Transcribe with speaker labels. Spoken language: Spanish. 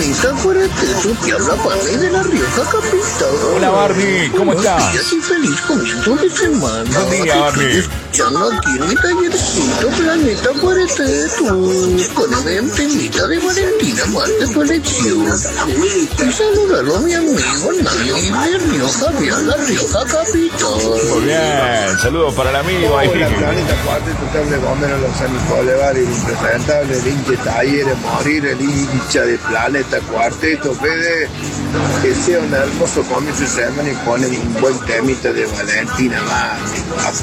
Speaker 1: Planeta Cuarteto, te habla Barney de La Rioja Capital.
Speaker 2: Hola Barney, ¿cómo estás?
Speaker 1: Buenos días y feliz comienzo de semana.
Speaker 2: Buen día, Barney.
Speaker 1: Escuchando aquí en mi tallercito Planeta Cuarteto, con el temita de Valentina Marte, tu elección. Y saludarlo a mi amigo Nani de Rioja, vía La Rioja Capital.
Speaker 2: Muy bien, saludos para el amigo ahí.
Speaker 3: Hola, Planeta Cuarteto, te habla Gómez Lozano Boulevard, el impresentable, el hincha Talleres, morir, el hincha de Planeta Cuarteto, Fede, que sea un hermoso comienzo de semana y ponen un buen temita de Valentina Marte.